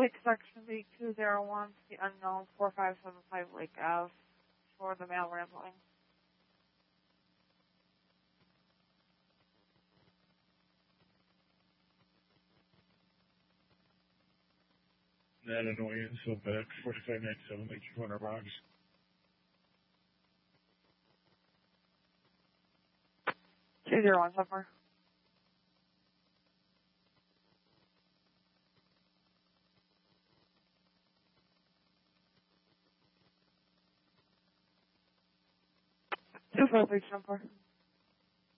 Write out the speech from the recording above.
take section B201 to the unknown 4575 Lake Ave for the male rambling. That annoyance, so bad. 4597, like 200 bucks. 201 so far. Two 4 3 so far.